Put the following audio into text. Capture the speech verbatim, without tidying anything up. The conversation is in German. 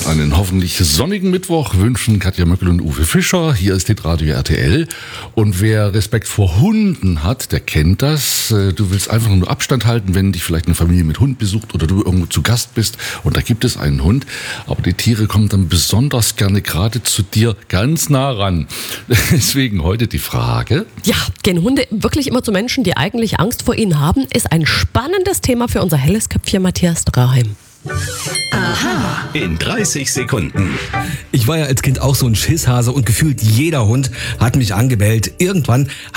Einen hoffentlich sonnigen Mittwoch wünschen Katja Möckel und Uwe Fischer. Hier ist Hitradio R T L. Und wer Respekt vor Hunden hat, der kennt das. Du willst einfach nur Abstand halten, wenn dich vielleicht eine Familie mit Hund besucht oder du irgendwo zu Gast bist und da gibt es einen Hund. Aber die Tiere kommen dann besonders gerne gerade zu dir ganz nah ran. Deswegen heute die Frage. Ja, gehen Hunde wirklich immer zu Menschen, die eigentlich Angst vor ihnen haben? Ist ein spannendes Thema für unser helles Köpfchen Matthias Draheim. Aha. In dreißig Sekunden. Ich war ja als Kind auch so ein Schisshase und gefühlt jeder Hund hat mich angebellt. Irgendwann